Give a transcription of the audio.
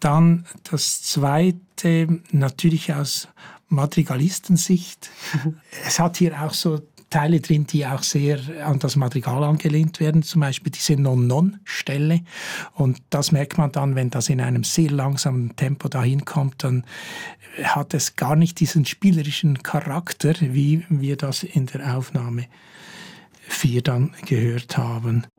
Dann das Zweite, natürlich aus Madrigalistensicht. Es hat hier auch so Teile drin, die auch sehr an das Madrigal angelehnt werden, zum Beispiel diese Non-Non-Stelle. Und das merkt man dann, wenn das in einem sehr langsamen Tempo dahin kommt, dann hat es gar nicht diesen spielerischen Charakter, wie wir das in der Aufnahme 4 dann gehört haben.